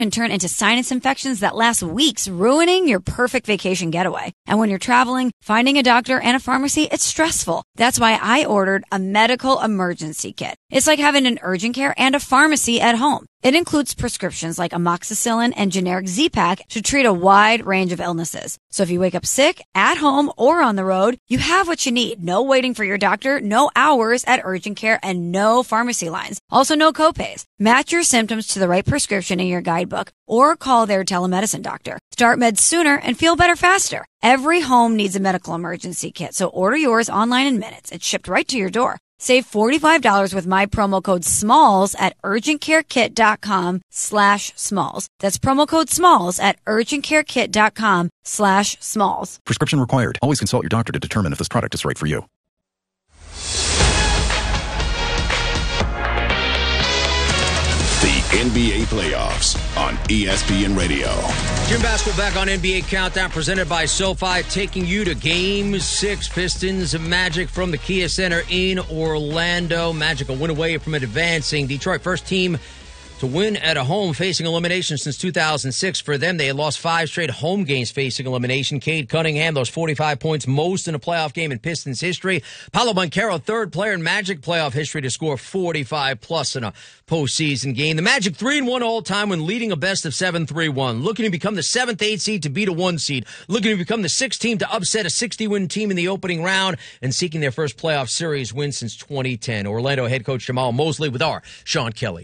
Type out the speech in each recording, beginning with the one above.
can turn into sinus infections that last weeks, ruining your perfect vacation getaway. And when you're traveling, finding a doctor and a pharmacy, it's stressful. That's why I ordered a medical emergency kit. It's like having an urgent care and a pharmacy at home. It includes prescriptions like amoxicillin and generic Z-Pak to treat a wide range of illnesses. So if you wake up sick, at home, or on the road, you have what you need. No waiting for your doctor, no hours at urgent care, and no pharmacy lines. Also, no copays. Match your symptoms to the right prescription in your guidebook or call their telemedicine doctor. Start meds sooner and feel better faster. Every home needs a medical emergency kit, so order yours online in minutes. It's shipped right to your door. Save $45 with my promo code SMALLS at urgentcarekit.com/smalls. That's promo code SMALLS at urgentcarekit.com/smalls. Prescription required. Always consult your doctor to determine if this product is right for you. The NBA playoffs on ESPN Radio. Jim Basketball back on NBA Countdown, presented by SoFi, taking you to Game 6. Pistons Magic from the Kia Center in Orlando. Magic a win away from advancing. Detroit, first team to win at a home facing elimination since 2006. For them, they had lost 5 straight home games facing elimination. Cade Cunningham, those 45 points, most in a playoff game in Pistons history. Paolo Banchero, third player in Magic playoff history to score 45-plus in a postseason game. The Magic 3-1 all-time when leading a best-of-7 3-1. Looking to become the 7th-8 seed to beat a 1 seed. Looking to become the 6th team to upset a 60-win team in the opening round. And seeking their first playoff series win since 2010. Orlando head coach Jamal Mosley with our Sean Kelly.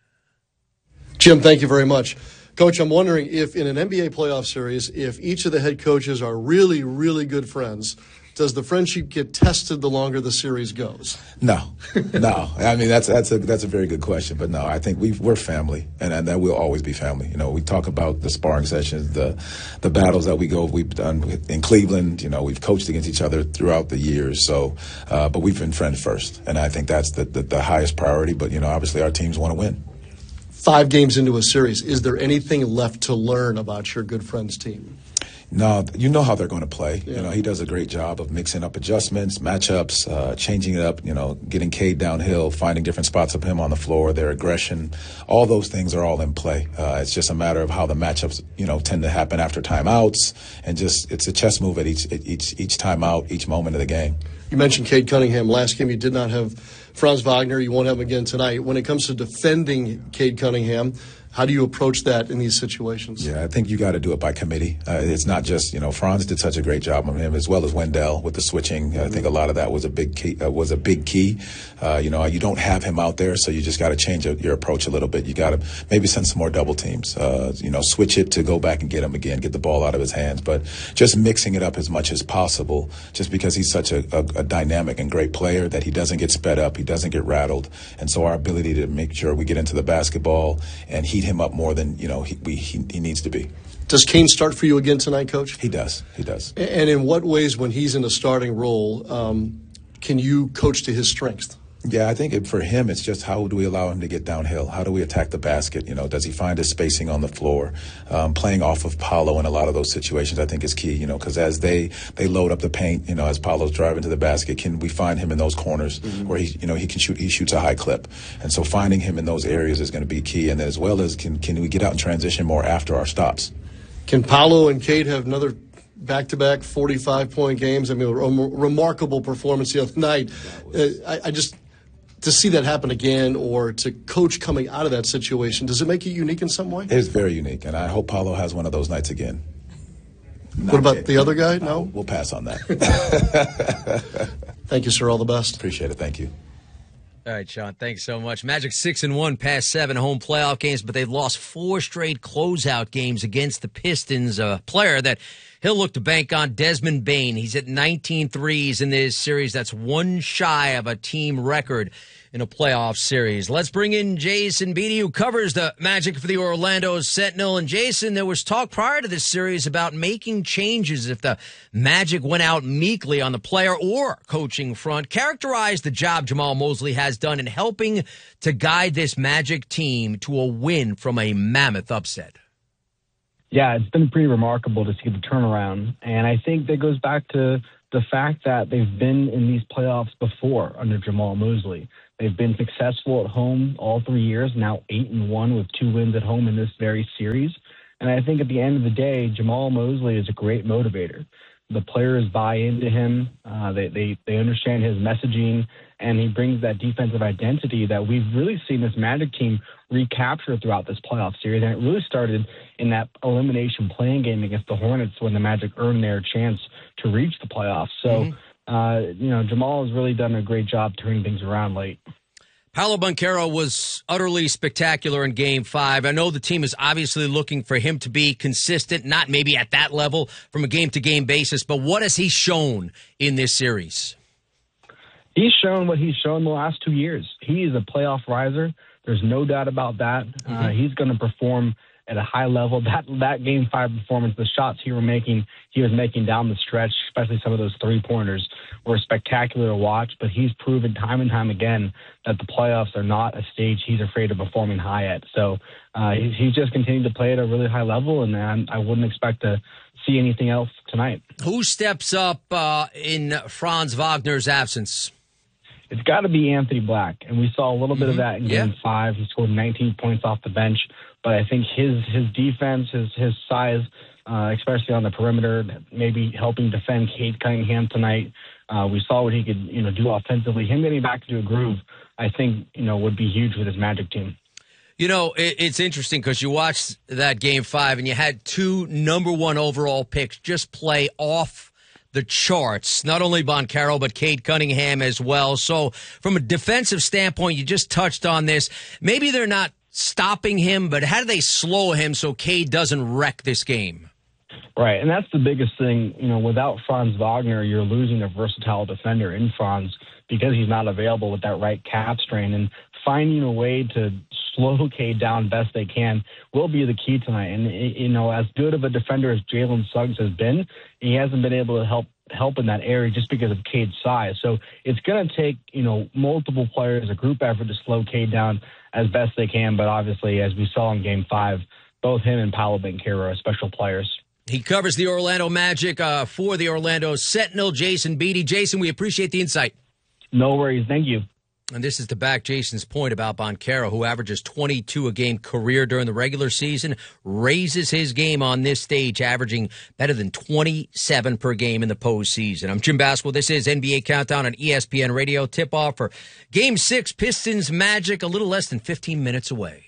Jim, thank you very much. Coach, I'm wondering if in an NBA playoff series, if each of the head coaches are really, really good friends, does the friendship get tested the longer the series goes? No. I mean, that's a very good question, but no, I think we're family, and that we'll always be family. You know, we talk about the sparring sessions, the battles that we've done in Cleveland. You know, we've coached against each other throughout the years. So, but we've been friends first, and I think that's the highest priority. But you know, obviously, our teams want to win. 5 games into a series, is there anything left to learn about your good friend's team? No, you know how they're going to play. Yeah. You know, he does a great job of mixing up adjustments, matchups, changing it up, you know, getting Cade downhill, finding different spots of him on the floor, their aggression. All those things are all in play. It's just a matter of how the matchups, you know, tend to happen after timeouts, and just it's a chess move at each timeout, each moment of the game. You mentioned Cade Cunningham. Last game you did not have Franz Wagner. You won't have him again tonight. When it comes to defending Cade Cunningham, how do you approach that in these situations? Yeah, I think you got to do it by committee. It's not just, you know, Franz did such a great job on him, as well as Wendell with the switching. Mm-hmm. I think a lot of that was a big key. You know, you don't have him out there, so you just got to change your approach a little bit. You got to maybe send some more double teams. You know, switch it to go back and get him again, get the ball out of his hands. But just mixing it up as much as possible, just because he's such a dynamic and great player that he doesn't get sped up, he doesn't get rattled. And so our ability to make sure we get into the basketball and heat him up more than, you know, he needs to be. Does Kane start for you again tonight, Coach? He does. And in what ways, when he's in a starting role, can you coach to his strengths? Yeah, I think for him, it's just how do we allow him to get downhill? How do we attack the basket? You know, does he find his spacing on the floor? Playing off of Paolo in a lot of those situations, I think, is key. You know, because as they load up the paint, you know, as Paolo's driving to the basket, can we find him in those corners where he can shoot? He shoots a high clip, and so finding him in those areas is going to be key. And then as well as can we get out and transition more after our stops? Can Paolo and Cade have another back-to-back 45-point games? I mean, a remarkable performance the other night. I just. To see that happen again, or to coach coming out of that situation, does it make it unique in some way? It's very unique, and I hope Paolo has one of those nights again. What about the other guy? No? We'll pass on that. Thank you, sir. All the best. Appreciate it. Thank you. All right, Sean, thanks so much. Magic 6-1 past 7 home playoff games, but they've lost 4 straight closeout games against the Pistons. A player that he'll look to bank on, Desmond Bane. He's at 19 threes in this series. That's one shy of a team record in a playoff series. Let's bring in Jason Beatty, who covers the Magic for the Orlando Sentinel. And Jason, there was talk prior to this series about making changes if the Magic went out meekly on the player or coaching front. Characterize the job Jamal Mosley has done in helping to guide this Magic team to a win from a mammoth upset. Yeah, it's been pretty remarkable to see the turnaround. And I think that goes back to the fact that they've been in these playoffs before under Jamahl Mosley. They've been successful at home all 3 years, now 8-1 with 2 wins at home in this very series. And I think at the end of the day, Jamahl Mosley is a great motivator. The players buy into him. They understand his messaging, and he brings that defensive identity that we've really seen this Magic team recapture throughout this playoff series. And it really started in that elimination playing game against the Hornets when the Magic earned their chance to reach the playoffs. So, Jamahl has really done a great job turning things around late. Paolo Banchero was utterly spectacular in Game 5. I know the team is obviously looking for him to be consistent, not maybe at that level from a game-to-game basis, but what has he shown in this series? He's shown what he's shown the last 2 years. He is a playoff riser. There's no doubt about that. He's going to perform at a high level. That Game 5 performance, the shots he was making down the stretch, especially some of those three-pointers, were spectacular to watch. But he's proven time and time again that the playoffs are not a stage he's afraid of performing high at. So he's just continued to play at a really high level, and I wouldn't expect to see anything else tonight. Who steps up in Franz Wagner's absence? It's got to be Anthony Black, and we saw a little bit of that in Game 5. He scored 19 points off the bench, but I think his defense, his size, especially on the perimeter, maybe helping defend Cade Cunningham tonight. We saw what he could do offensively. Him getting back to a groove, I think, would be huge for this Magic team. It's interesting because you watched that Game 5 and you had 2 number 1 overall picks just play off the charts, not only Banchero, but Cade Cunningham as well. So from a defensive standpoint, you just touched on this. Maybe they're not stopping him, but how do they slow him so Cade doesn't wreck this game? Right, and that's the biggest thing. Without Franz Wagner, you're losing a versatile defender in Franz because he's not available with that right calf strain. And finding a way to slow Cade down best they can will be the key tonight. And, as good of a defender as Jalen Suggs has been, he hasn't been able to help in that area just because of Cade's size. So it's going to take, multiple players, a group effort to slow Cade down as best they can. But obviously, as we saw in Game 5, both him and Paolo Banchero are special players. He covers the Orlando Magic for the Orlando Sentinel, Jason Beatty. Jason, we appreciate the insight. No worries. Thank you. And this is to back Jason's point about Banchero, who averages 22 a game career during the regular season, raises his game on this stage, averaging better than 27 per game in the postseason. I'm Jim Baswell. This is NBA Countdown on ESPN Radio. Tip-off for Game 6, Pistons Magic, a little less than 15 minutes away.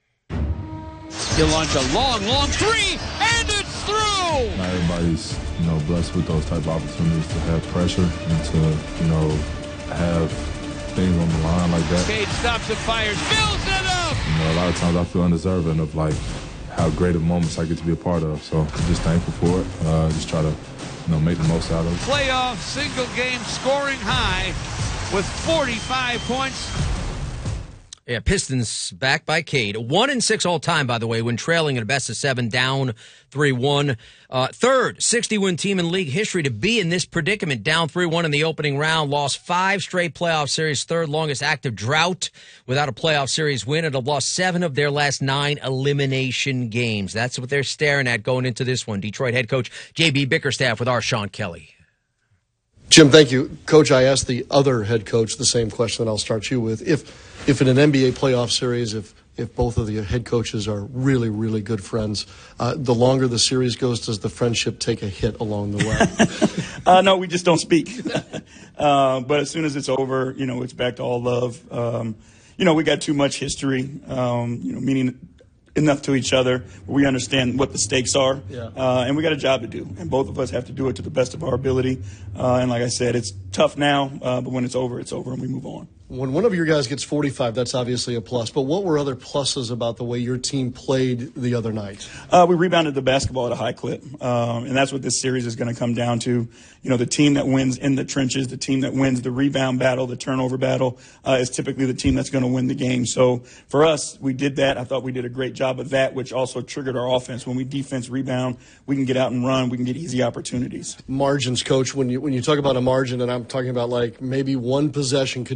He'll launch a long three, and it's through! Not everybody's, blessed with those type of opportunities to have pressure and to, have things on the line like that. Cade stops and fires, fills it up! A lot of times I feel undeserving of, how great of moments I get to be a part of. So I'm just thankful for it. Just try to, make the most out of it. Playoff single-game scoring high with 45 points. Yeah, Pistons back by Cade. 1-6 all time, by the way, when trailing in a best-of-7, down 3-1. Third 60-win team in league history to be in this predicament, down 3-1 in the opening round. Lost 5 straight playoff series, third longest active drought without a playoff series win, and have lost 7 of their last 9 elimination games. That's what they're staring at going into this one. Detroit head coach J.B. Bickerstaff with our Sean Kelly. Jim, thank you. Coach, I asked the other head coach the same question that I'll start you with. If in an NBA playoff series, if both of the head coaches are really, really good friends, the longer the series goes, does the friendship take a hit along the way? No, we just don't speak. But as soon as it's over, it's back to all love. We got too much history, meaning enough to each other where we understand what the stakes are. Yeah. And we got a job to do. And both of us have to do it to the best of our ability. And like I said, it's tough now, but when it's over and we move on. When one of your guys gets 45, that's obviously a plus. But what were other pluses about the way your team played the other night? We rebounded the basketball at a high clip. And that's what this series is going to come down to. The team that wins in the trenches, the team that wins the rebound battle, the turnover battle, is typically the team that's going to win the game. So for us, we did that. I thought we did a great job of that, which also triggered our offense. When we defense rebound, we can get out and run. We can get easy opportunities. Margins, Coach, when you talk about a margin, and I'm talking about maybe one possession could determine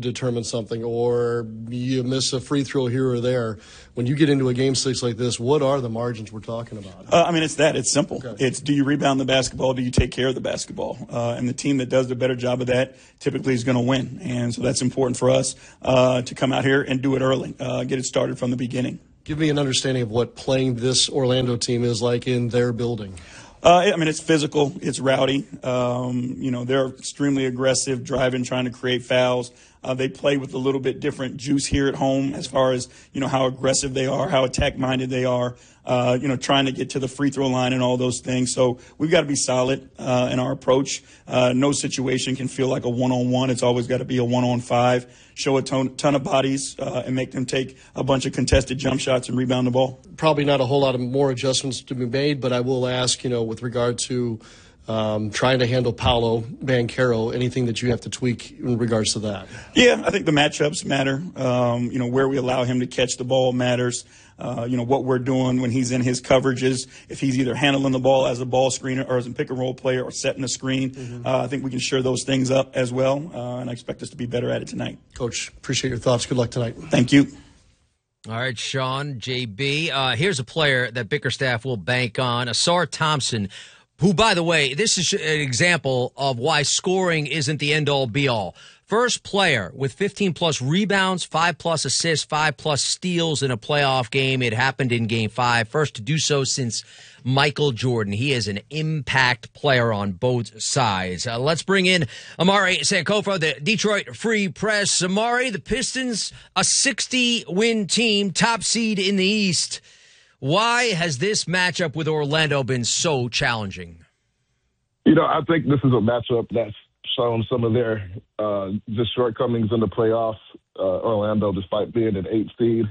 doing something, or you miss a free throw here or there. When you get into a game 6 like this, what are the margins we're talking about? It's simple. Okay. It's, do you rebound the basketball? Do you take care of the basketball? And the team that does the better job of that typically is going to win. And so that's important for us to come out here and do it early, get it started from the beginning. Give me an understanding of what playing this Orlando team is like in their building. It's physical. It's rowdy. They're extremely aggressive, driving, trying to create fouls. They play with a little bit different juice here at home as far as, how aggressive they are, how attack-minded they are, trying to get to the free throw line and all those things. So we've got to be solid in our approach. No situation can feel like a one-on-one. It's always got to be a one-on-5. Show a ton of bodies and make them take a bunch of contested jump shots and rebound the ball. Probably not a whole lot of more adjustments to be made, but I will ask, with regard to trying to handle Paolo Banchero, anything that you have to tweak in regards to that? Yeah, I think the matchups matter. Where we allow him to catch the ball matters. What we're doing when he's in his coverages, if he's either handling the ball as a ball screener or as a pick-and-roll player or setting a screen. Mm-hmm. I think we can shore those things up as well, and I expect us to be better at it tonight. Coach, appreciate your thoughts. Good luck tonight. Thank you. All right, Sean, JB. Here's a player that Bickerstaff will bank on, Ausar Thompson, who, by the way, this is an example of why scoring isn't the end-all, be-all. First player with 15-plus rebounds, 5-plus assists, 5-plus steals in a playoff game. It happened in Game 5. First to do so since Michael Jordan. He is an impact player on both sides. Let's bring in Amari Sankofa, the Detroit Free Press. Amari, the Pistons, a 60-win team, top seed in the East. Why has this matchup with Orlando been so challenging? I think this is a matchup that's shown some of their just shortcomings in the playoffs. Orlando, despite being an 8th seed,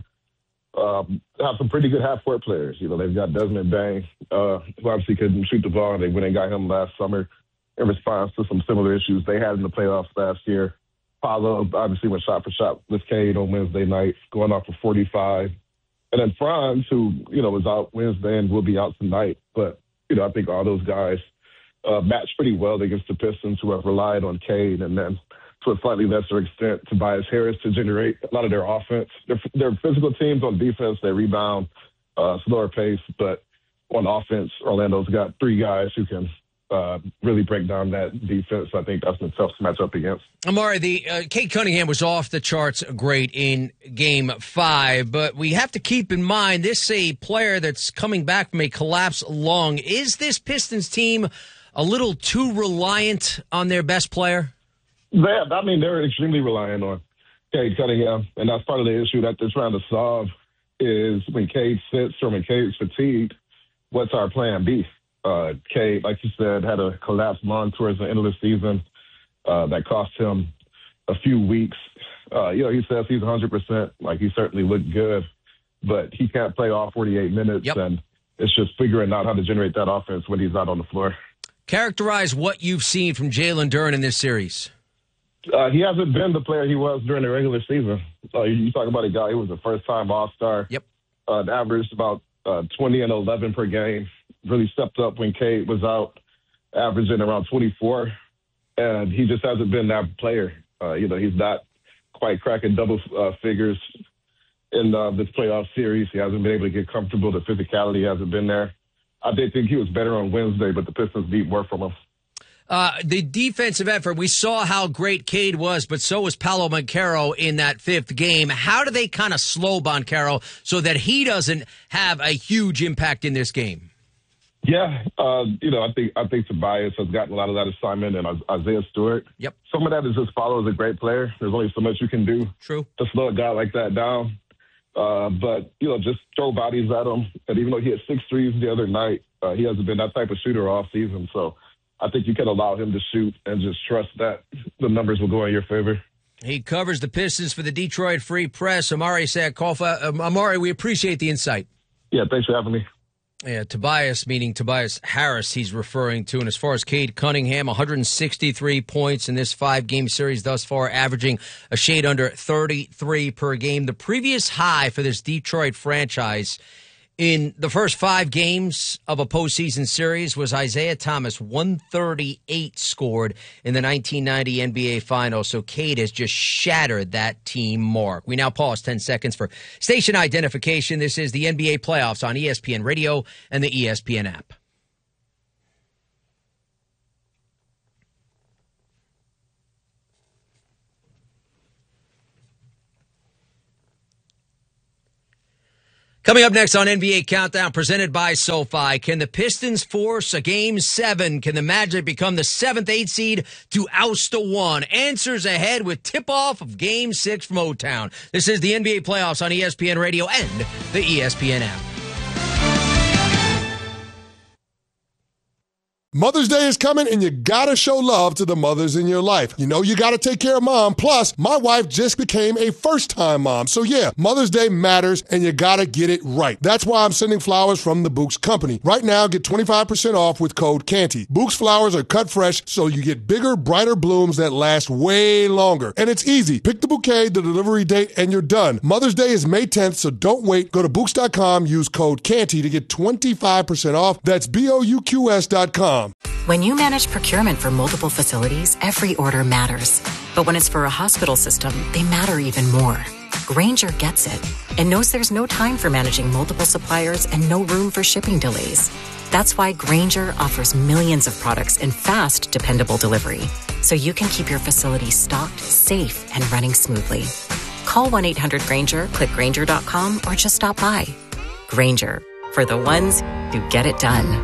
have some pretty good half-court players. They've got Desmond Bane, who obviously couldn't shoot the ball, and they went and got him last summer in response to some similar issues they had in the playoffs last year. Paolo obviously went shot for shot with Cade on Wednesday night, going off for 45. And then Franz, who, was out Wednesday and will be out tonight. But, I think all those guys match pretty well against the Pistons, who have relied on Cade, and then to a slightly lesser extent, Tobias Harris to generate a lot of their offense. They're physical teams. On defense, they rebound, slower pace. But on offense, Orlando's got 3 guys who can really break down that defense. I think that's been tough to match up against. Amari, Cade Cunningham was off the charts great in Game 5, but we have to keep in mind this is a player that's coming back from a collapsed lung. Is this Pistons team a little too reliant on their best player? Yeah, they're extremely reliant on Cade Cunningham, and that's part of the issue that they're trying to solve is when Cade sits or when Cade's fatigued, what's our plan B? Cade, like you said, had a collapsed lung towards the end of the season that cost him a few weeks. He says he's 100%. Like, he certainly looked good, but he can't play all 48 minutes, and it's just figuring out how to generate that offense when he's not on the floor. Characterize what you've seen from Jalen Duren in this series. He hasn't been the player he was during the regular season. You talk about a guy who was a first-time All-Star. Yep. Averaged about 20 and 11 per game. Really stepped up when Cade was out, averaging around 24. And he just hasn't been that player. He's not quite cracking double figures in this playoff series. He hasn't been able to get comfortable. The physicality hasn't been there. I did think he was better on Wednesday, but the Pistons need more from him. The defensive effort, we saw how great Cade was, but so was Paolo Banchero in that 5th game. How do they kind of slow Banchero so that he doesn't have a huge impact in this game? Yeah, I think Tobias has gotten a lot of that assignment, and Isaiah Stewart. Yep. Some of that is just Paolo is a great player. There's only so much you can do. True. To slow a guy like that down. But just throw bodies at him. And even though he had 6 threes the other night, he hasn't been that type of shooter all season. So I think you can allow him to shoot and just trust that the numbers will go in your favor. He covers the Pistons for the Detroit Free Press. Amari Sankofa. Amari, we appreciate the insight. Yeah, thanks for having me. Yeah, Tobias, meaning Tobias Harris, he's referring to. And as far as Cade Cunningham, 163 points in this 5-game series thus far, averaging a shade under 33 per game. The previous high for this Detroit franchise In the first 5 games of a postseason series was Isaiah Thomas. 138 scored in the 1990 NBA Finals. So Cade has just shattered that team mark. We now pause 10 seconds for station identification. This is the NBA playoffs on ESPN Radio and the ESPN app. Coming up next on NBA Countdown, presented by SoFi, can the Pistons force a Game 7? Can the Magic become the 7th-8 seed to oust a 1? Answers ahead with tip-off of Game 6 from O-Town. This is the NBA playoffs on ESPN Radio and the ESPN app. Mother's Day is coming, and you gotta show love to the mothers in your life. You know you gotta take care of mom. Plus, my wife just became a first-time mom. So yeah, Mother's Day matters, and you gotta get it right. That's why I'm sending flowers from the Bouqs Company. Right now, get 25% off with code CANTY. Bouqs flowers are cut fresh, so you get bigger, brighter blooms that last way longer. And it's easy. Pick the bouquet, the delivery date, and you're done. Mother's Day is May 10th, so don't wait. Go to Bouqs.com, use code CANTY to get 25% off. That's BOUQS.com. When you manage procurement for multiple facilities, every order matters. But when it's for a hospital system, they matter even more. Grainger gets it and knows there's no time for managing multiple suppliers and no room for shipping delays. That's why Grainger offers millions of products in fast, dependable delivery, so you can keep your facility stocked, safe, and running smoothly. Call 1-800-GRAINGER, click Grainger.com, or just stop by. Grainger, for the ones who get it done.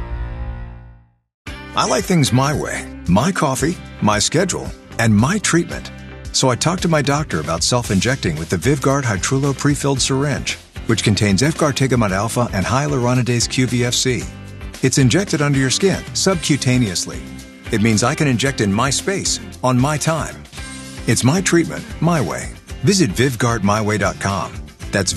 I like things my way. My coffee, my schedule, and my treatment. So I talked to my doctor about self-injecting with the Vyvgart Hytrulo pre-filled syringe, which contains efgartigimod alpha and hyaluronidase QVFC. It's injected under your skin, subcutaneously. It means I can inject in my space, on my time. It's my treatment, my way. Visit VyvgartMyWay.com. That's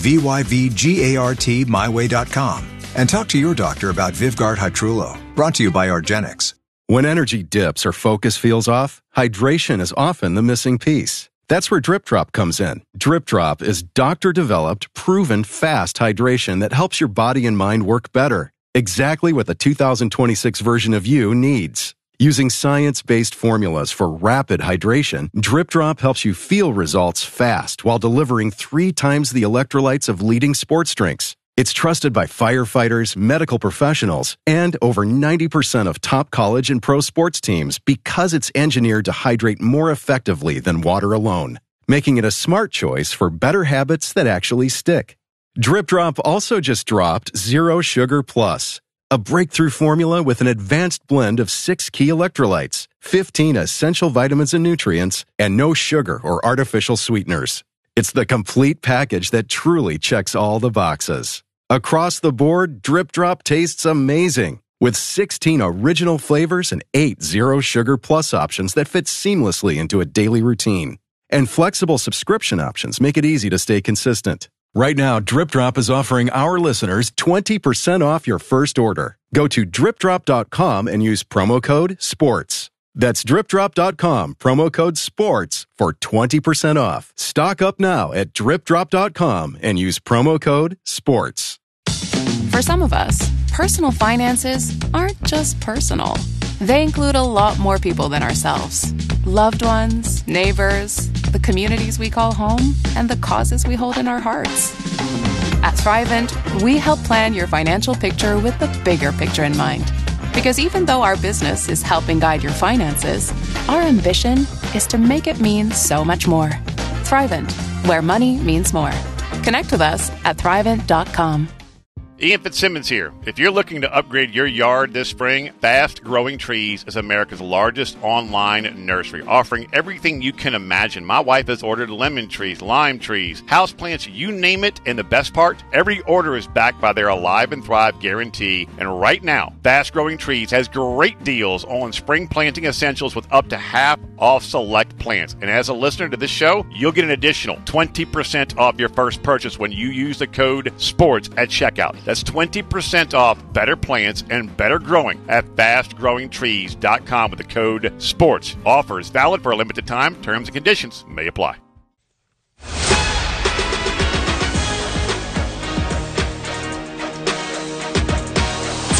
VYVGART MyWay.com. And talk to your doctor about Vyvgart Hytrulo. Brought to you by Argenix. When energy dips or focus feels off, hydration is often the missing piece. That's where Drip Drop comes in. Drip Drop is doctor-developed, proven fast hydration that helps your body and mind work better. Exactly what the 2026 version of you needs. Using science-based formulas for rapid hydration, Drip Drop helps you feel results fast while delivering 3 times the electrolytes of leading sports drinks. It's trusted by firefighters, medical professionals, and over 90% of top college and pro sports teams because it's engineered to hydrate more effectively than water alone, making it a smart choice for better habits that actually stick. Drip Drop also just dropped Zero Sugar Plus, a breakthrough formula with an advanced blend of 6 key electrolytes, 15 essential vitamins and nutrients, and no sugar or artificial sweeteners. It's the complete package that truly checks all the boxes. Across the board, Drip Drop tastes amazing, with 16 original flavors and 8 Zero Sugar Plus options that fit seamlessly into a daily routine. And flexible subscription options make it easy to stay consistent. Right now, Drip Drop is offering our listeners 20% off your first order. Go to dripdrop.com and use promo code SPORTS. That's dripdrop.com, promo code SPORTS for 20% off. Stock up now at dripdrop.com and use promo code SPORTS. For some of us, personal finances aren't just personal. They include a lot more people than ourselves. Loved ones, neighbors, the communities we call home, and the causes we hold in our hearts. At Thrivent, we help plan your financial picture with the bigger picture in mind. Because even though our business is helping guide your finances, our ambition is to make it mean so much more. Thrivent, where money means more. Connect with us at Thrivent.com. Ian Fitzsimmons here. If you're looking to upgrade your yard this spring, Fast Growing Trees is America's largest online nursery, offering everything you can imagine. My wife has ordered lemon trees, lime trees, houseplants, you name it. And the best part, every order is backed by their Alive and Thrive guarantee. And right now, Fast Growing Trees has great deals on spring planting essentials with up to half off select plants. And as a listener to this show, you'll get an additional 20% off your first purchase when you use the code SPORTS at checkout. That's 20% off better plants and better growing at fastgrowingtrees.com with the code SPORTS. Offer is valid for a limited time. Terms and conditions may apply.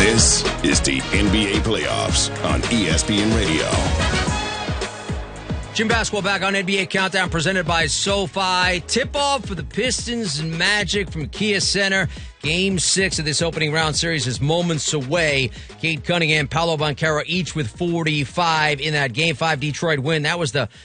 This is the NBA Playoffs on ESPN Radio. Jim Basketball back on NBA Countdown presented by SoFi. Tip-off for the Pistons and Magic from Kia Center. Game 6 of this opening round series is moments away. Cade Cunningham, Paolo Banchero each with 45 in that Game 5 Detroit win. That was the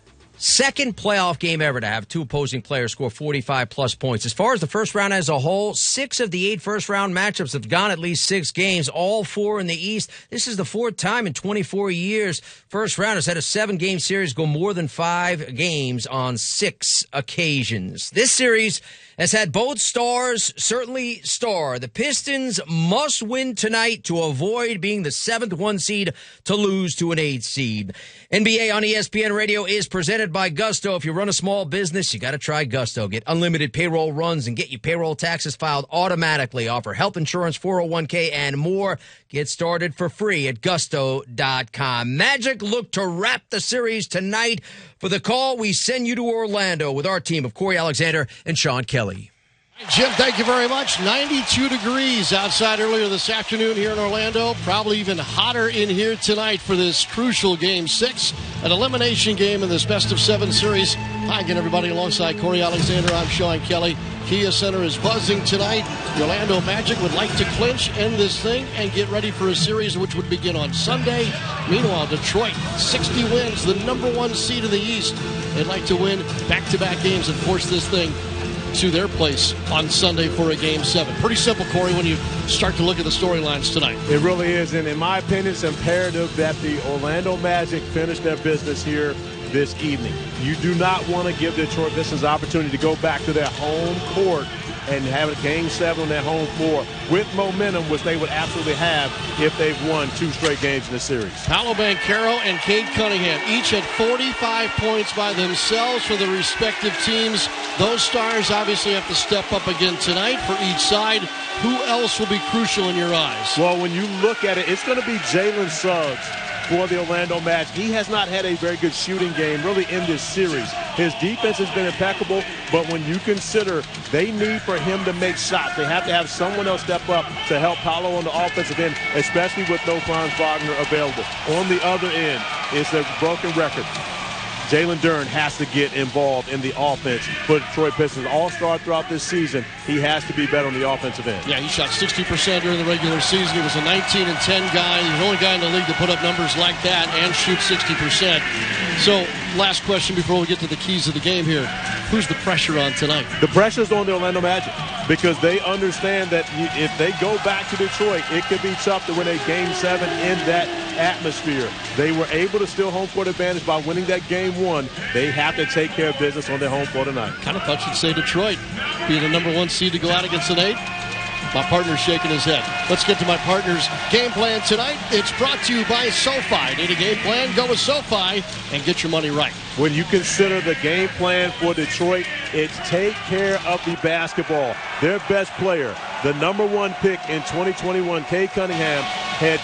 second playoff game ever to have two opposing players score 45-plus points. As far as the first round as a whole, 6 of the 8 first-round matchups have gone at least 6 games, all 4 in the East. This is the 4th time in 24 years first rounders had a 7-game series go more than 5 games on 6 occasions. This series has had both stars certainly star. The Pistons must win tonight to avoid being the 7th 1 seed to lose to an 8 seed. NBA on ESPN Radio is presented by Gusto. If you run a small business, you got to try Gusto. Get unlimited payroll runs and get your payroll taxes filed automatically. Offer health insurance, 401k, and more. Get started for free at gusto.com. Magic look to wrap the series tonight. For the call, we send you to Orlando with our team of Corey Alexander and Sean Kelly. Jim, thank you very much. 92 degrees outside earlier this afternoon here in Orlando. Probably even hotter in here tonight for this crucial Game 6, an elimination game in this best-of-7 series. Hi again, everybody. Alongside Corey Alexander, I'm Sean Kelly. Kia Center is buzzing tonight. The Orlando Magic would like to clinch, end this thing, and get ready for a series which would begin on Sunday. Meanwhile, Detroit, 60 wins, the number 1 seed in the East. They'd like to win back-to-back games and force this thing to their place on Sunday for a Game 7. Pretty simple, Corey, when you start to look at the storylines tonight. It really is, and in my opinion, it's imperative that the Orlando Magic finish their business here this evening. You do not want to give Detroit Pistons an opportunity to go back to their home court and have a Game 7 on their home floor with momentum, which they would absolutely have if they've won 2 straight games in the series. Paolo Banchero and Cade Cunningham each had 45 points by themselves for the respective teams. Those stars obviously have to step up again tonight for each side. Who else will be crucial in your eyes? Well, when you look at it, it's going to be Jalen Suggs for the Orlando Magic. He has not had a very good shooting game really in this series. His defense has been impeccable, but when you consider they need for him to make shots, they have to have someone else step up to help Paolo on the offensive end, especially with no Franz Wagner available. On the other end, it's a broken record. Jalen Duren has to get involved in the offense for Detroit Pistons. All-star throughout this season, he has to be better on the offensive end. Yeah, he shot 60% during the regular season. He was a 19-10 guy. He's the only guy in the league to put up numbers like that and shoot 60%. So, last question before we get to the keys of the game here. Who's the pressure on tonight? The pressure's on the Orlando Magic because they understand that if they go back to Detroit, it could be tough to win a Game 7 in that atmosphere. They were able to steal home court advantage by winning that Game 1. They have to take care of business on their home floor tonight. Kind of thought you'd say Detroit being the number 1 seed to go out against an 8. My partner's shaking his head. Let's get to my partner's game plan tonight. It's brought to you by SoFi. Need a game plan? Go with SoFi and get your money right. When you consider the game plan for Detroit, it's take care of the basketball. Their best player, the number 1 pick in 2021, Cade Cunningham, had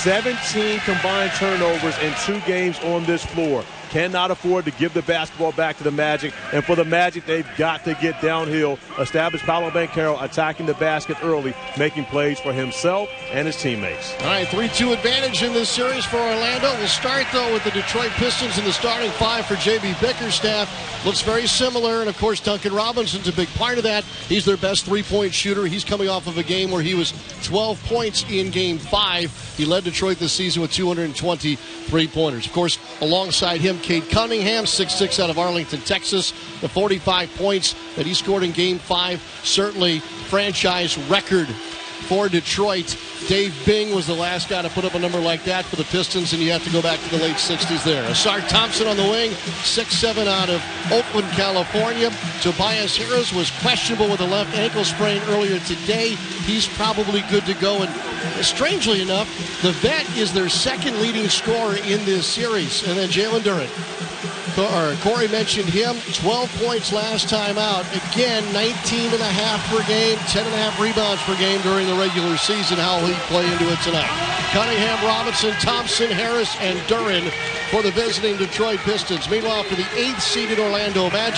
17 combined turnovers in 2 games on this floor. Cannot afford to give the basketball back to the Magic. And for the Magic, they've got to get downhill, establish Paolo Banchero attacking the basket early, making plays for himself and his teammates. All right, 3-2 advantage in this series for Orlando. We'll start, though, with the Detroit Pistons in the starting 5 for J.B. Bickerstaff. Looks very similar, and, of course, Duncan Robinson's a big part of that. He's their best three-point shooter. He's coming off of a game where he was 12 points in Game 5. He led Detroit this season with 220 three-pointers. Of course, alongside him, Cade Cunningham, 6'6" out of Arlington, Texas. The 45 points that he scored in Game 5, certainly franchise record for Detroit. Dave Bing was the last guy to put up a number like that for the Pistons, and you have to go back to the late 60s there. Asar Thompson on the wing, 6'7" out of Oakland, California. Tobias Harris was questionable with a left ankle sprain earlier today. He's probably good to go, and strangely enough, the vet is their second leading scorer in this series. And then Jalen Duren. Corey mentioned him, 12 points last time out. Again, 19.5 per game, 10.5 rebounds per game during the regular season. How will he play into it tonight? Cunningham, Robinson, Thompson, Harris, and Duren for the visiting Detroit Pistons. Meanwhile, for the 8th seeded Orlando Magic,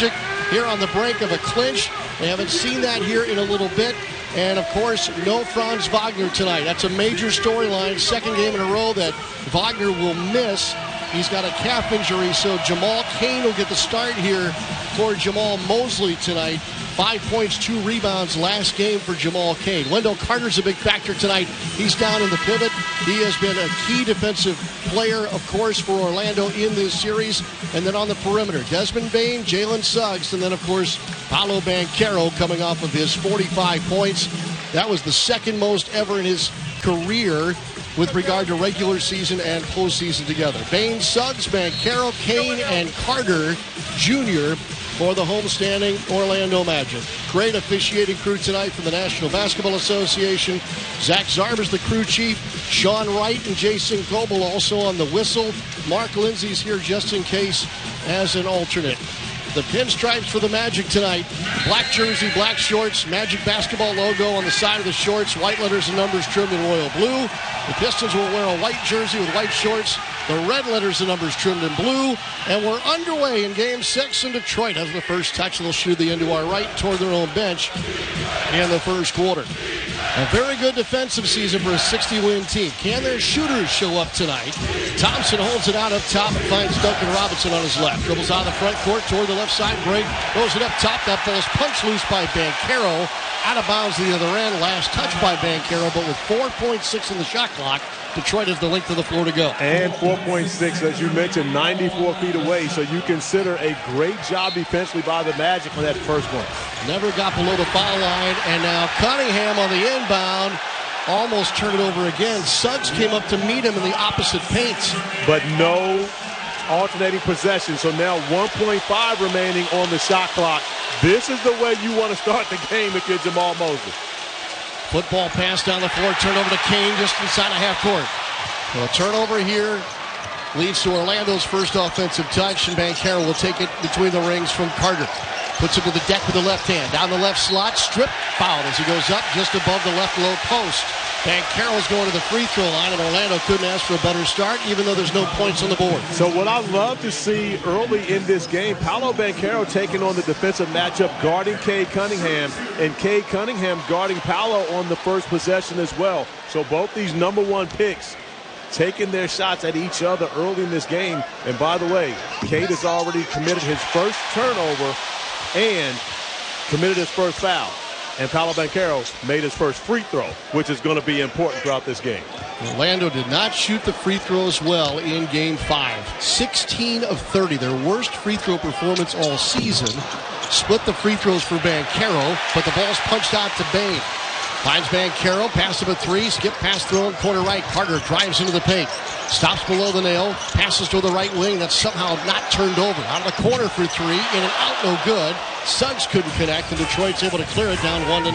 here on the brink of a clinch. We haven't seen that here in a little bit. And, of course, no Franz Wagner tonight. That's a major storyline. Second game in a row that Wagner will miss. He's got a calf injury, so Jamal Cain will get the start here for Jamal Mosley tonight. 5 points, 2 rebounds last game for Jamal Cain. Wendell Carter's a big factor tonight. He's down in the pivot. He has been a key defensive player, of course, for Orlando in this series. And then on the perimeter, Desmond Bane, Jalen Suggs, and then, of course, Paolo Banchero coming off of his 45 points. That was the second most ever in his career with regard to regular season and postseason together. Bane, Suggs, Banchero, Cain, and Carter Jr. for the homestanding Orlando Magic. Great officiating crew tonight from the National Basketball Association. Zach Zarber's the crew chief. Sean Wright and Jason Goebel also on the whistle. Mark Lindsay's here just in case as an alternate. The pinstripes for the Magic tonight. Black jersey, black shorts, Magic basketball logo on the side of the shorts. White letters and numbers trimmed in royal blue. The Pistons will wear a white jersey with white shorts. The red letters and numbers trimmed in blue. And we're underway in Game 6 in Detroit. Has the first touch. They'll shoot the end to our right toward their own bench in the first quarter. A very good defensive season for a 60-win team. Can their shooters show up tonight? Thompson holds it out up top and finds Duncan Robinson on his left. Dribbles out of the front court toward the left side break. Throws it up top. That ball's punched loose by Banchero. Out of bounds to the other end. Last touch by Banchero, but with 4.6 in the shot clock, Detroit has the length of the floor to go. And 4.6, as you mentioned, 94 feet away. So you consider a great job defensively by the Magic on that first one. Never got below the foul line. And now Cunningham on the inbound. Almost turned it over again. Suggs came up to meet him in the opposite paint. But no alternating possession. So now 1.5 remaining on the shot clock. This is the way you want to start the game if you're Jamal Mosley. Football pass down the floor, turnover to Cain just inside of half court. Well, a turnover here leads to Orlando's first offensive touch, and Banchero will take it between the rings from Carter. Puts it to the deck with the left hand. Down the left slot, strip fouled as he goes up just above the left low post. Banchero's going to the free throw line, and Orlando couldn't ask for a better start, even though there's no points on the board. So what I love to see early in this game, Paolo Banchero taking on the defensive matchup, guarding Cade Cunningham, and Cade Cunningham guarding Paolo on the first possession as well. So both these number one picks taking their shots at each other early in this game. And by the way, Cade has already committed his first turnover and committed his first foul. And Paolo Banchero made his first free throw, which is going to be important throughout this game. Orlando did not shoot the free throws well in Game 5. 16 of 30, their worst free throw performance all season. Split the free throws for Banchero, but the ball's punched out to Bane. Finds Banchero, pass him a three, skip pass thrown, corner right. Carter drives into the paint. Stops below the nail, passes to the right wing. That's somehow not turned over. Out of the corner for three, in and out, no good. Suggs couldn't connect, and Detroit's able to clear it down 1-0.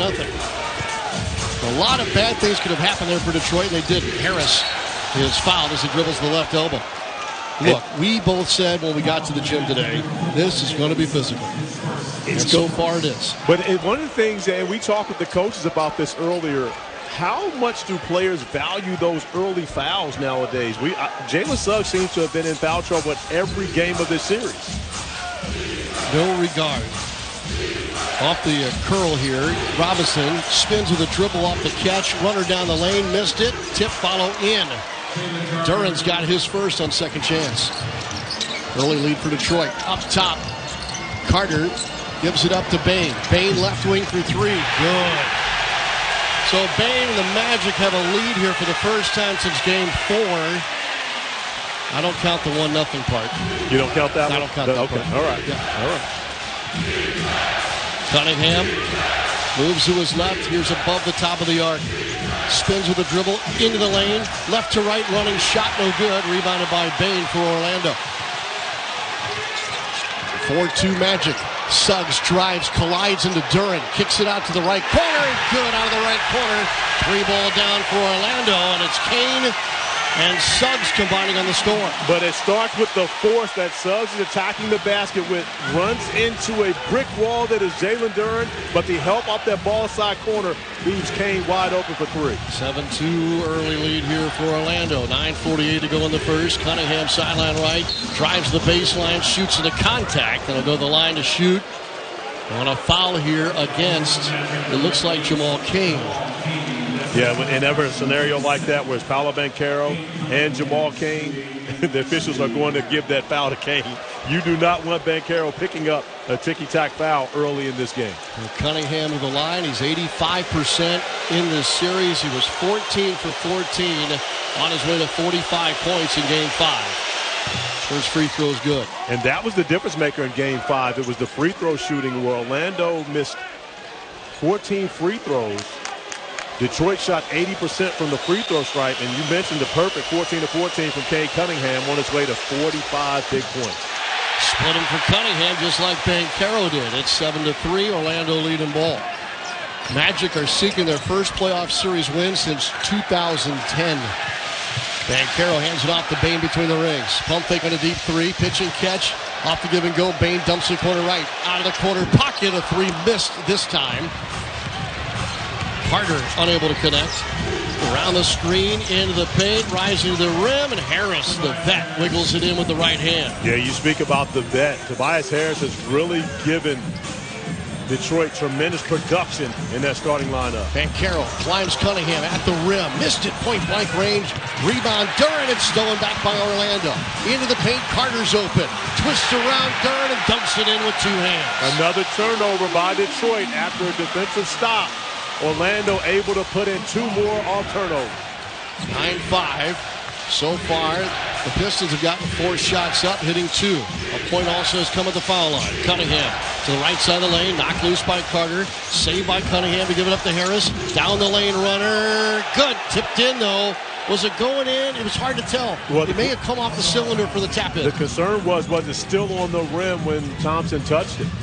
A lot of bad things could have happened there for Detroit, and they didn't. Harris is fouled as he dribbles the left elbow. Look, we both said when we got to the gym today, this is going to be physical. And so far it is. But one of the things, and we talked with the coaches about this earlier, how much do players value those early fouls nowadays? Jalen Suggs seems to have been in foul trouble at every game of this series. No regard. Off the curl here, Robinson spins with a dribble off the catch. Runner down the lane, missed it. Tip follow in. Duran's got his first on second chance. Early lead for Detroit. Up top, Carter gives it up to Bane. Bane left wing for three. Good. So Bane and the Magic have a lead here for the first time since Game 4. I don't count the 1-0 part. You don't count that one? I don't count that okay. part. All right. Yeah. All right. Cunningham moves to his left. Here's above the top of the arc. Spins with a dribble into the lane. Left to right running shot, no good. Rebounded by Bane for Orlando. 4-2 Magic. Suggs drives, collides into Duran. Kicks it out to the right corner. Good out of the right corner. 3-ball down for Orlando, and it's Cain and Suggs combining on the storm. But it starts with the force that Suggs is attacking the basket with. Runs into a brick wall that is Jalen Duran, but the help off that ball side corner leaves Cain wide open for three. 7-2 early lead here for Orlando. 9:48 to go in the first. Cunningham sideline right. Drives the baseline, shoots into contact. And will go to the line to shoot. On a foul here against, it looks like Jamal Cain. Yeah, whenever a scenario like that where it's Paolo Banchero and Jamal Cain, the officials are going to give that foul to Cain. You do not want Banchero picking up a ticky-tack foul early in this game. And Cunningham to the line. He's 85% in this series. He was 14 for 14 on his way to 45 points in Game 5. First free throw is good. And that was the difference maker in Game 5. It was the free throw shooting where Orlando missed 14 free throws. Detroit shot 80% from the free throw stripe, and you mentioned the perfect 14 to 14 from Cade Cunningham on his way to 45 big points. Splitting for Cunningham just like Banchero did. It's 7-3, Orlando leading ball. Magic are seeking their first playoff series win since 2010. Banchero hands it off to Bane between the rings. Pump fake on a deep three, pitch and catch. Off the give and go, Bane dumps it corner right. Out of the corner pocket, a three missed this time. Carter unable to connect. Around the screen, into the paint, rising to the rim, and Harris, the vet, wiggles it in with the right hand. Yeah, you speak about the vet. Tobias Harris has really given Detroit tremendous production in that starting lineup. Banchero climbs Cunningham at the rim. Missed it, point-blank range. Rebound, Duren. It's stolen back by Orlando. Into the paint, Carter's open. Twists around Duren and dumps it in with two hands. Another turnover by Detroit after a defensive stop. Orlando able to put in two more off turnovers. 9-5. So far, the Pistons have gotten 4 shots up, hitting 2. A point also has come at the foul line. Cunningham to the right side of the lane, knocked loose by Carter. Saved by Cunningham to give it up to Harris. Down the lane runner. Good. Tipped in, though. Was it going in? It was hard to tell. Well, it may have come off the cylinder for the tap in. The concern was it still on the rim when Thompson touched it?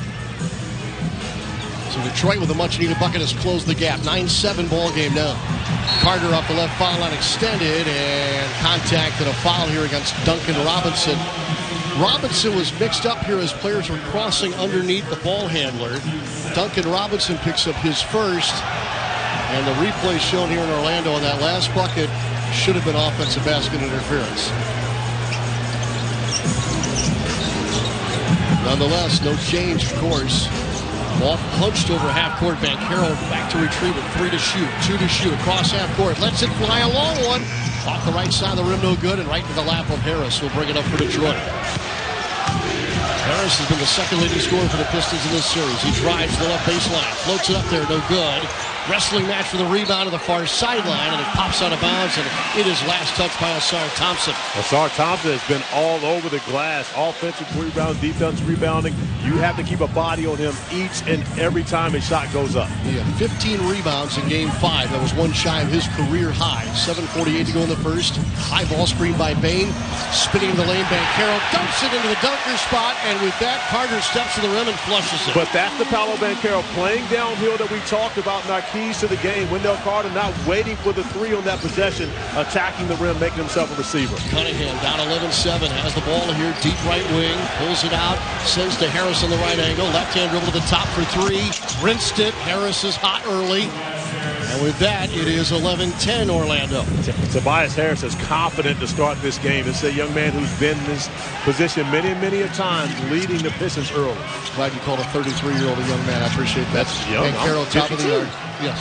So Detroit with a much-needed bucket has closed the gap. 9-7 ball game now. Carter off the left foul line extended and contact and a foul here against Duncan Robinson. Robinson was mixed up here as players were crossing underneath the ball handler. Duncan Robinson picks up his first. And the replay shown here in Orlando on that last bucket should have been offensive basket interference. Nonetheless, no change, of course. Ball punched over half court. Banchero back to retrieve it. 3 to shoot, 2 to shoot. Across half court. Lets it fly a long one. Off the right side of the rim, no good. And right to the lap of Harris, who'll bring it up for Detroit. Harris has been the second leading scorer for the Pistons in this series. He drives the left baseline. Floats it up there, no good. Wrestling match for the rebound to the far sideline, and it pops out of bounds, and it is last touched by Ausar Thompson. Ausar Thompson has been all over the glass. Offensive rebound, defensive rebounding. You have to keep a body on him each and every time his shot goes up. He had 15 rebounds in Game 5. That was one shy of his career high. 7:48 to go in the first. High ball screen by Bane. Spinning in the lane, Banchero dumps it into the dunker spot, and with that, Carter steps to the rim and flushes it. But that's the Paolo Banchero playing downhill that we talked about in our keys to the game. Wendell Carter not waiting for the 3 on that possession, attacking the rim, making himself a receiver. Cunningham down 11-7, has the ball here, deep right wing, pulls it out, sends to Harris on the right angle, left-hand dribble to the top for 3, rinsed it. Harris is hot early. And with that, it is 11-10 Orlando. Tobias Harris is confident to start this game. It's a young man who's been in this position many a times, leading the Pistons early. Glad you called a 33-year-old a young man. I appreciate that. That's young. Banchero, top of the yard. Yes.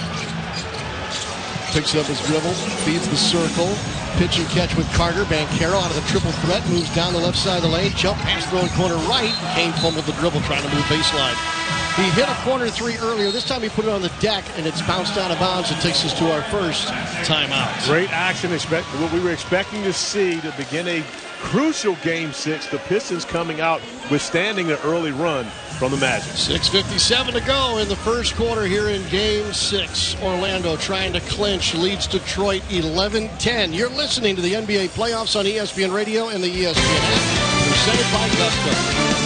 Picks up his dribble, feeds the circle. Pitch and catch with Carter. Banchero out of the triple threat, moves down the left side of the lane. Jump pass throwing corner right. Kane fumbled the dribble trying to move baseline. He hit a corner 3 earlier. This time he put it on the deck, and it's bounced out of bounds. It takes us to our first timeout. Great action. What we were expecting to see to begin a crucial Game 6. The Pistons coming out, withstanding the early run from the Magic. 6:57 to go in the first quarter here in Game 6. Orlando trying to clinch, leads Detroit 11-10. You're listening to the NBA playoffs on ESPN Radio and the ESPN app. Presented by Gusto.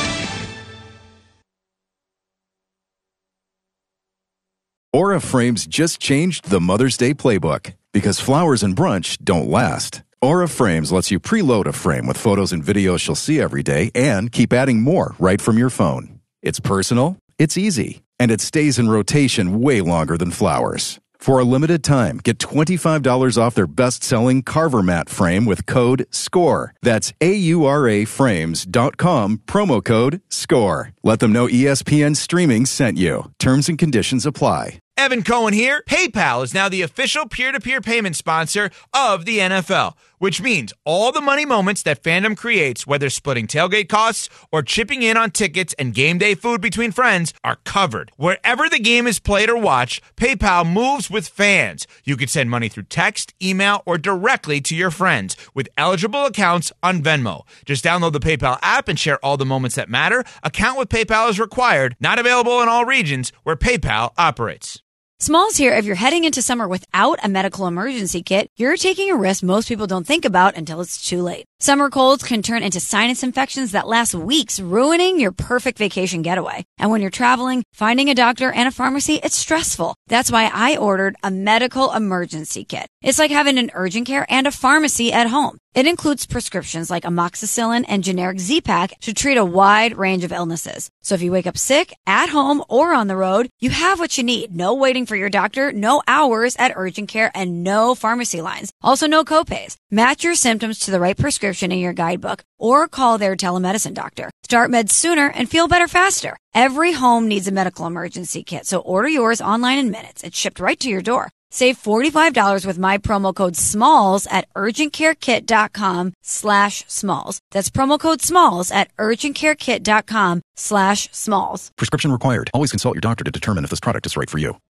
Aura Frames just changed the Mother's Day playbook because flowers and brunch don't last. Aura Frames lets you preload a frame with photos and videos she'll see every day and keep adding more right from your phone. It's personal, it's easy, and it stays in rotation way longer than flowers. For a limited time, get $25 off their best-selling Carver mat frame with code SCORE. That's AURAFrames.com, promo code SCORE. Let them know ESPN Streaming sent you. Terms and conditions apply. Evan Cohen here. PayPal is now the official peer-to-peer payment sponsor of the NFL, which means all the money moments that fandom creates, whether splitting tailgate costs or chipping in on tickets and game day food between friends, are covered. Wherever the game is played or watched, PayPal moves with fans. You can send money through text, email, or directly to your friends with eligible accounts on Venmo. Just download the PayPal app and share all the moments that matter. Account with PayPal is required. Not available in all regions where PayPal operates. Smalls here. If you're heading into summer without a medical emergency kit, you're taking a risk most people don't think about until it's too late. Summer colds can turn into sinus infections that last weeks, ruining your perfect vacation getaway. And when you're traveling, finding a doctor and a pharmacy, it's stressful. That's why I ordered a medical emergency kit. It's like having an urgent care and a pharmacy at home. It includes prescriptions like amoxicillin and generic Z-Pak to treat a wide range of illnesses. So if you wake up sick, at home, or on the road, you have what you need. No waiting for your doctor, no hours at urgent care, and no pharmacy lines. Also no copays. Match your symptoms to the right prescription in your guidebook or call their telemedicine doctor. Start meds sooner and feel better faster. Every home needs a medical emergency kit, so order yours online in minutes. It's shipped right to your door. Save $45 with my promo code SMALLS at urgentcarekit.com/smalls. That's promo code SMALLS at urgentcarekit.com/smalls. Prescription required. Always consult your doctor to determine if this product is right for you.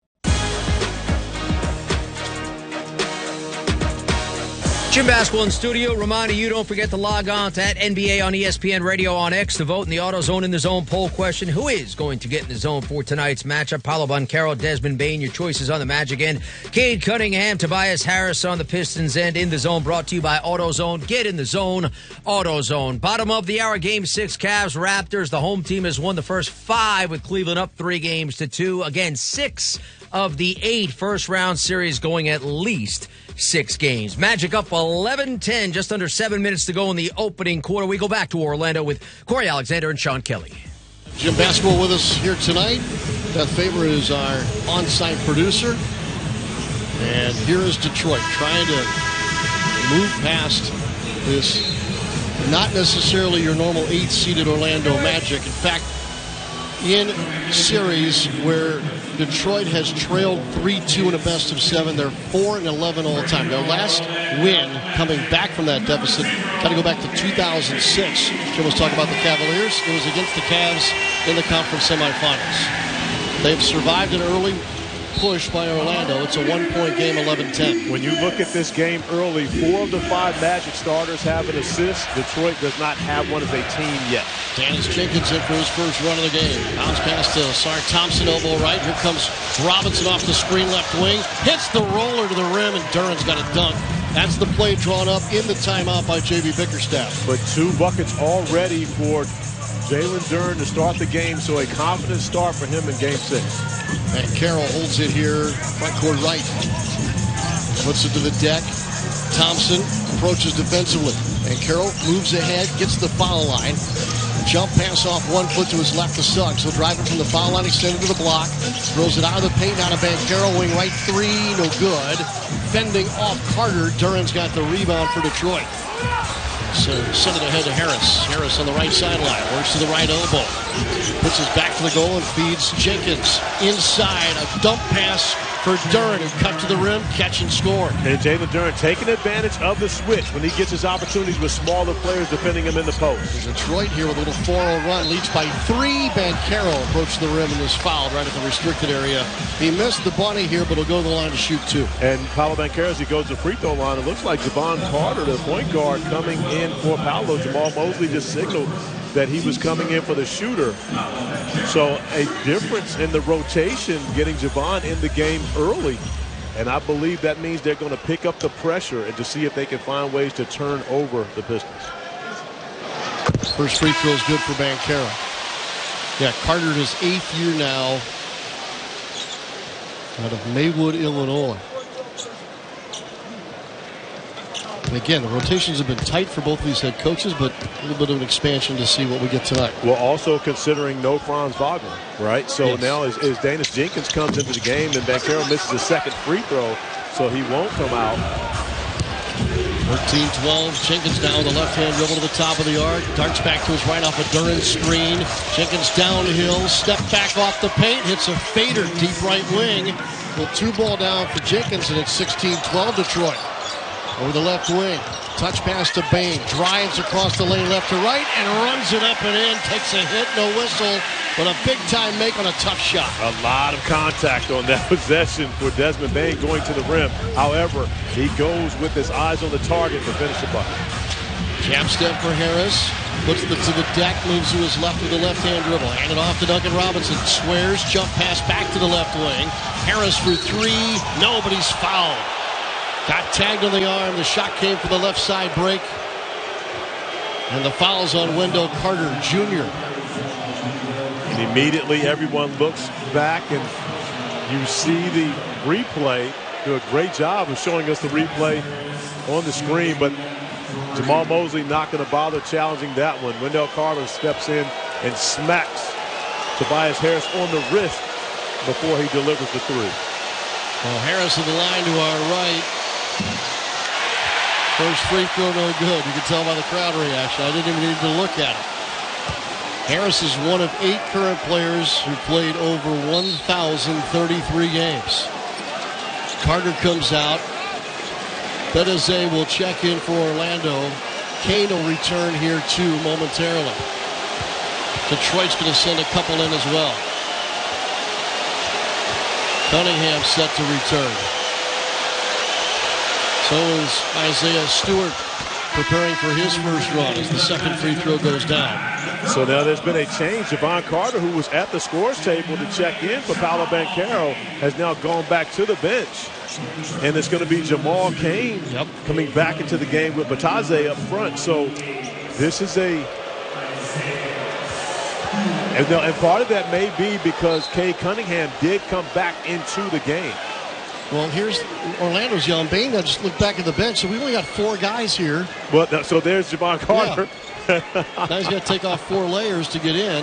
Jim Basketball in studio. Reminding you, don't forget to log on to @NBA on ESPN Radio on X to vote in the AutoZone in the Zone poll question. Who is going to get in the zone for tonight's matchup? Paolo Banchero, Desmond Bane, your choices on the Magic end. Cade Cunningham, Tobias Harris on the Pistons end. In the Zone brought to you by AutoZone. Get in the zone, AutoZone. Bottom of the hour, Game 6, Cavs, Raptors. The home team has won the first 5 with Cleveland up 3-2. Again, 6 of the 8 first-round series going at least 6 games. Magic up 11-10, just under 7 minutes to go in the opening quarter. We go back to Orlando with Corey Alexander and Sean Kelly. Jim Basketball with us here tonight. Beth Faber is our on-site producer. And here is Detroit trying to move past this not necessarily your normal 8-seeded Orlando Magic. In fact, in series where Detroit has trailed 3-2 in a best of 7. They're 4-11 all time. Their last win coming back from that deficit, got to go back to 2006. Jim was talking about the Cavaliers. It was against the Cavs in the conference semifinals. They've survived an early push by Orlando. It's a 1-point game, 11-10. When you look at this game early, 4 of the 5 Magic starters have an assist. Detroit does not have one as a team yet. Dennis Jenkins in for his first run of the game. Bounce pass to Sark Thompson, elbow right. Here comes Robinson off the screen, left wing. Hits the roller to the rim, and Duran's got a dunk. That's the play drawn up in the timeout by J.B. Bickerstaff. But 2 buckets already for Jalen Duren to start the game, so a confident start for him in Game 6. And Carroll holds it here, front court right. Puts it to the deck. Thompson approaches defensively. And Carroll moves ahead, gets the foul line. Jump pass off 1 foot to his left to Suggs. He'll drive it from the foul line, extend it to the block. Throws it out of the paint, out of Banchero, wing right 3, no good. Fending off Carter. Duran's got the rebound for Detroit. So send it ahead to Harris. Harris on the right sideline. Works to the right elbow. Puts his back to the goal and feeds Jenkins. Inside, a dump pass for Duren, who cut to the rim, catch and score. And Jalen Duren taking advantage of the switch when he gets his opportunities with smaller players defending him in the post. Detroit here with a little 4-0 run. Leads by 3. Banchero approached the rim and was fouled right at the restricted area. He missed the bunny here, but he'll go to the line to shoot 2. And Paolo Banchero, as he goes to the free throw line, it looks like Javon Carter, the point guard, coming in for Paolo. Jamal Mosley just signaled that he was coming in for the shooter. So a difference in the rotation, getting Javon in the game early. And I believe that means they're going to pick up the pressure and to see if they can find ways to turn over the Pistons. First free throw is good for Banchero. Yeah, Carter in his 8th year now out of Maywood, Illinois. And again, the rotations have been tight for both of these head coaches, but a little bit of an expansion to see what we get tonight. Well, also considering no Franz Wagner, right? So now as Danis Jenkins comes into the game and Banchero misses a second free throw, so he won't come out. 13-12. Jenkins now with the left-hand dribble to the top of the arc. Darts back to his right off a Duran screen. Jenkins downhill. Step back off the paint. Hits a fader deep right wing. Well, 2-ball down for Jenkins, and it's 16-12 Detroit. Over the left wing. Touch pass to Bane. Drives across the lane left to right and runs it up and in. Takes a hit, no whistle, but a big-time make on a tough shot. A lot of contact on that possession for Desmond Bane going to the rim. However, he goes with his eyes on the target to finish the bucket. Jab step for Harris. Puts it to the deck, moves to his left with the left-hand dribble. Hand it off to Duncan Robinson. Swears, jump pass back to the left wing. Harris for three. Nobody's fouled. Got tagged on the arm. The shot came for the left side break. And the foul's on Wendell Carter Jr. And immediately everyone looks back and you see the replay. Do a great job of showing us the replay on the screen, but Jamal Mosley not going to bother challenging that one. Wendell Carter steps in and smacks Tobias Harris on the wrist before he delivers the three. Well, Harris in the line to our right. First free throw, no good. You can tell by the crowd reaction. I didn't even need to look at it. Harris is one of 8 current players who played over 1,033 games. Carter comes out. Bedeze will check in for Orlando. Kane will return here too momentarily. Detroit's going to send a couple in as well. Cunningham set to return. So is Isaiah Stewart preparing for his first run as the second free throw goes down. So now there's been a change. Javon Carter, who was at the scores table to check in for Paolo Banchero, has now gone back to the bench. And it's going to be Jamal Kane coming back into the game with Batadze up front. So this is and part of that may be because Cade Cunningham did come back into the game. Well, here's Orlando's yelling Bane. I just look back at the bench, so we only got 4 guys here. Well, so there's Javon Carter. Yeah. Now he's got to take off 4 layers to get in.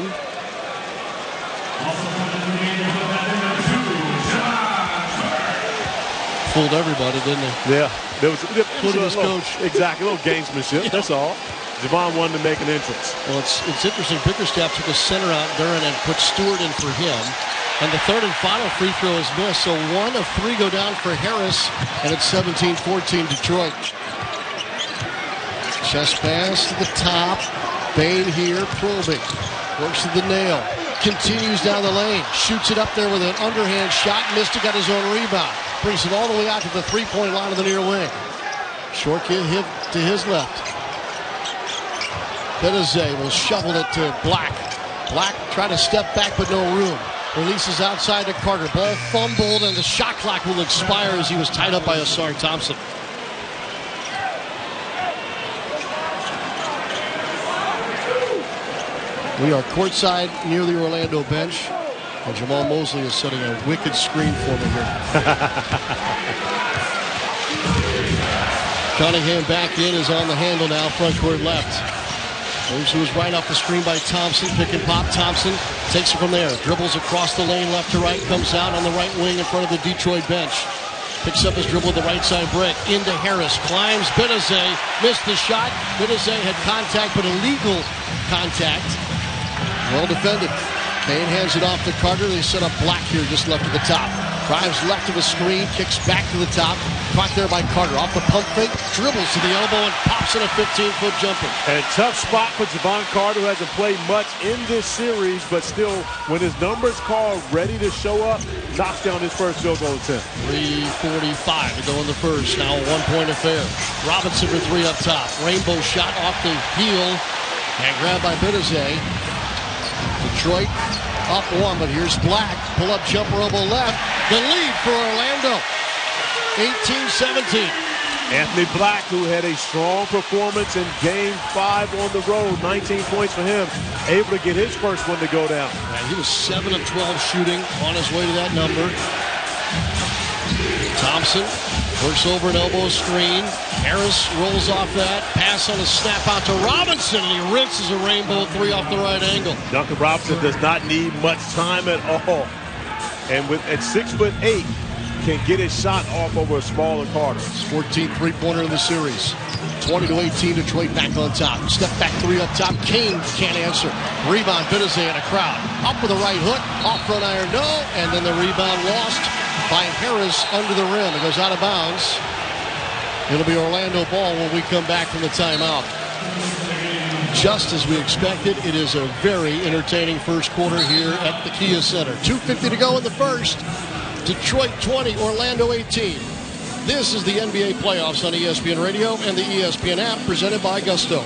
Fooled everybody, didn't he? Yeah. There was including his coach. Exactly, a little gamesmanship. That's all. Javon wanted to make an entrance. Well, it's interesting. Bickerstaff took a center out Duran and put Stewart in for him. And the third and final free throw is missed. So 1 of 3 go down for Harris. And it's 17-14 Detroit. Chest pass to the top. Bane here probing. Works to the nail. Continues down the lane. Shoots it up there with an underhand shot. Missed it. Got his own rebound. Brings it all the way out to the three-point line of the near wing. Short kick hit to his left. Bedeze will shovel it to Black. Black tried to step back, but no room. Releases outside to Carter. Ball fumbled, and the shot clock will expire as he was tied up by Asar Thompson. We are courtside near the Orlando bench, and Jamal Mosley is setting a wicked screen for me here. Cunningham back in, is on the handle now, front court left. Moves to his right off the screen by Thompson. Pick and pop. Thompson takes it from there. Dribbles across the lane left to right. Comes out on the right wing in front of the Detroit bench. Picks up his dribble at the right side break. Into Harris. Climbs. Bedeze missed the shot. Bedeze had contact, but illegal contact. Well defended. Kane hands it off to Carter. They set up Black here just left of the top. Drives left of a screen. Kicks back to the top. Caught there by Carter. Off the pump fake. Dribbles to the elbow and pops in a 15-foot jumper. And tough spot for Javon Carter, who hasn't played much in this series, but still, when his number's called, ready to show up, knocks down his first field goal attempt. 3:45 to go in the first. Now a one-point affair. Robinson for 3 up top. Rainbow shot off the heel and grabbed by Bedeze. Detroit up 1, but here's Black. Pull-up jumper elbow left. The lead for Orlando. 18-17. Anthony Black, who had a strong performance in Game 5 on the road, 19 points for him, able to get his first one to go down. He was 7 of 12 shooting, on his way to that number. Thompson Works over an elbow screen. Harris rolls off that. Pass on a snap out to Robinson, and he rinses a rainbow three off the right angle. Duncan Robinson does not need much time at all. And at 6'8", can get his shot off over a smaller Carter. 14th three-pointer in the series. 20-18, Detroit back on top. Step back three up top. Kane can't answer. Rebound, Bitadze in a crowd. Up with a right hook. Off front iron, no. And then the rebound lost by Harris under the rim. It goes out of bounds. It'll be Orlando ball when we come back from the timeout. Just as we expected, it is a very entertaining first quarter here at the Kia Center. 2:50 to go in the first. Detroit 20, Orlando 18. This is the NBA playoffs on ESPN Radio and the ESPN app, presented by Gusto.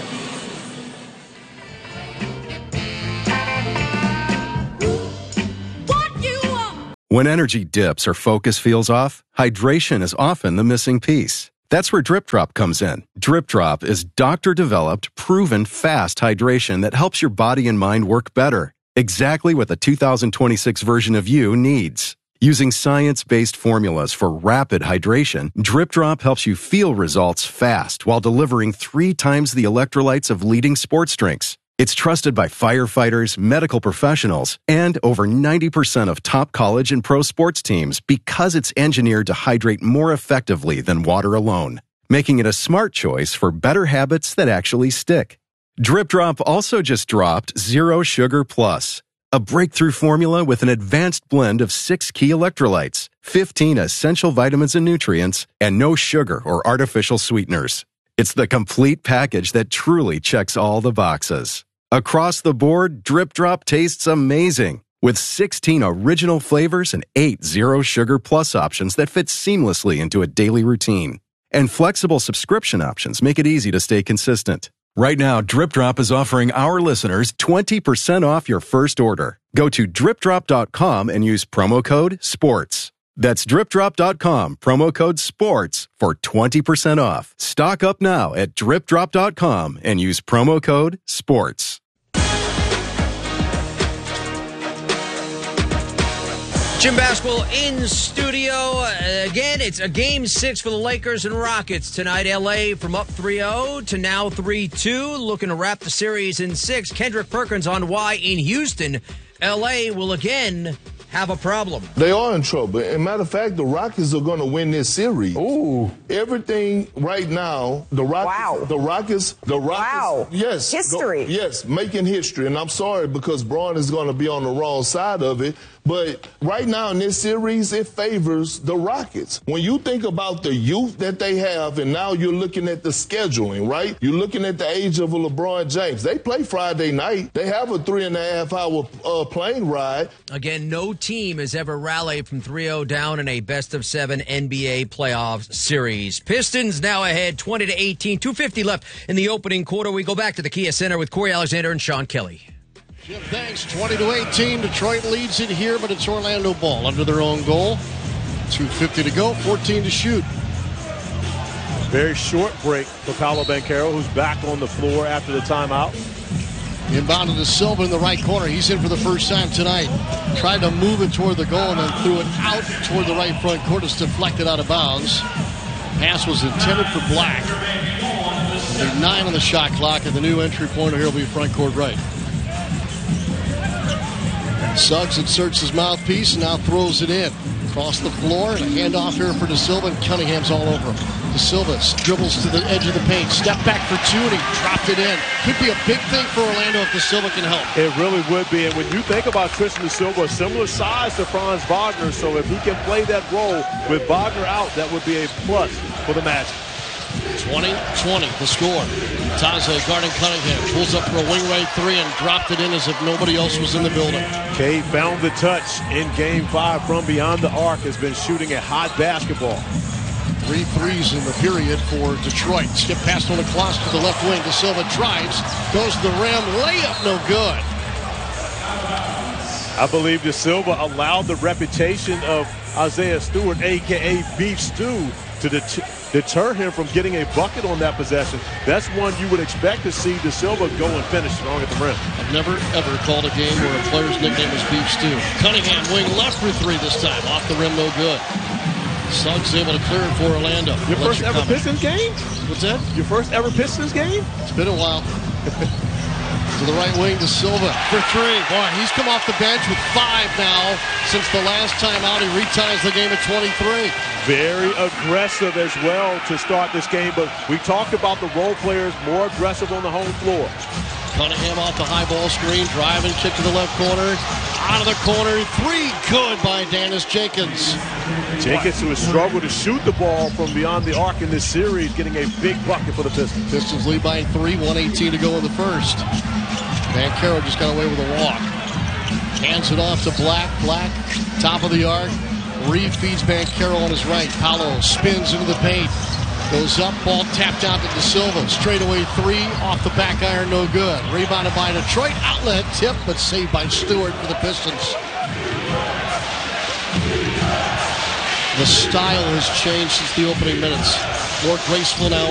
When energy dips or focus feels off, hydration is often the missing piece. That's where Drip Drop comes in. Drip Drop is doctor-developed, proven fast hydration that helps your body and mind work better. Exactly what the 2026 version of you needs. Using science-based formulas for rapid hydration, Drip Drop helps you feel results fast while delivering 3 times the electrolytes of leading sports drinks. It's trusted by firefighters, medical professionals, and over 90% of top college and pro sports teams because it's engineered to hydrate more effectively than water alone, making it a smart choice for better habits that actually stick. Drip Drop also just dropped Zero Sugar Plus, a breakthrough formula with an advanced blend of 6 key electrolytes, 15 essential vitamins and nutrients, and no sugar or artificial sweeteners. It's the complete package that truly checks all the boxes. Across the board, Drip Drop tastes amazing, with 16 original flavors and 8 Zero Sugar Plus options that fit seamlessly into a daily routine. And flexible subscription options make it easy to stay consistent. Right now, Drip Drop is offering our listeners 20% off your first order. Go to dripdrop.com and use promo code SPORTS. That's dripdrop.com, promo code SPORTS for 20% off. Stock up now at dripdrop.com and use promo code SPORTS. Jim Basketball in studio. Again, it's a Game 6 for the Lakers and Rockets tonight. L.A. from up 3-0 to now 3-2, looking to wrap the series in 6. Kendrick Perkins on why in Houston, L.A. will again have a problem. They are in trouble. As a matter of fact, the Rockets are going to win this series. Ooh. Everything right now, the Rockets, wow. Yes. History. Yes, making history. And I'm sorry because Braun is going to be on the wrong side of it. But right now in this series, it favors the Rockets. When you think about the youth that they have, and now you're looking at the scheduling, right? You're looking at the age of a LeBron James. They play Friday night. They have a 3.5-hour plane ride. Again, no team has ever rallied from 3-0 down in a best-of-7 NBA playoff series. Pistons now ahead 20-18, 2:50 left in the opening quarter. We go back to the Kia Center with Corey Alexander and Sean Kelly. Jim, thanks. 20-18. Detroit leads it here, but it's Orlando ball under their own goal. 2:50 to go, 14 to shoot. Very short break for Paolo Banchero, who's back on the floor after the timeout. Inbounded to Silva in the right corner. He's in for the first time tonight. Tried to move it toward the goal and then threw it out toward the right front court. It's deflected out of bounds. Pass was intended for Black. There'll be 9 on the shot clock, and the new entry pointer here will be front court right. Suggs inserts his mouthpiece and now throws it in. Across the floor, and a handoff here for De Silva, and Cunningham's all over him. De Silva dribbles to the edge of the paint. Step back for 2, and he dropped it in. Could be a big thing for Orlando if De Silva can help. It really would be. And when you think about Tristan De Silva, similar size to Franz Wagner, so if he can play that role with Wagner out, that would be a plus for the Magic. 20-20, the score. Taze guarding Cunningham. Pulls up for a wing right 3 and dropped it in as if nobody else was in the building. Cade found the touch in Game 5 from beyond the arc. Has been shooting a hot basketball. 3 threes in the period for Detroit. Skip pass on the cross to the left wing. De Silva drives, goes to the rim. Layup no good. I believe De Silva allowed the reputation of Isaiah Stewart, a.k.a. Beef Stew, to deter him from getting a bucket on that possession. That's one you would expect to see De Silva go and finish strong at the rim. I've never, ever called a game where a player's nickname was Beef Stew. Cunningham wing left for 3 this time. Off the rim, no good. Suggs able to clear it for Orlando. Your first ever Pistons game? What's that? Your first ever Pistons game? It's been a while. To the right wing to Silva for three. Boy, he's come off the bench with 5 now since the last time out. He reties the game at 23. Very aggressive as well to start this game, but we talked about the role players more aggressive on the home floor. Cunningham off the high ball screen, driving, kick to the left corner. Out of the corner, 3 good by Dennis Jenkins. Jenkins, who has struggled to shoot the ball from beyond the arc in this series, getting a big bucket for the Pistons. Pistons lead by 3, 1:18 to go in the first. Banchero just got away with a walk. Hands it off to Black. Black, top of the arc. Reed feeds Banchero on his right. Paolo spins into the paint. Goes up, ball tapped out to De Silva. Straightaway 3, off the back iron, no good. Rebounded by Detroit. Outlet tip, but saved by Stewart for the Pistons. The style has changed since the opening minutes. More graceful now.